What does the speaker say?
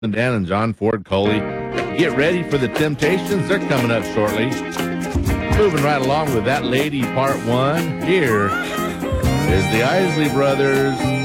Dan and John Ford Coley. Get ready for the Temptations. They're coming up shortly. Moving right along with That Lady Part 1. Here is the Isley Brothers.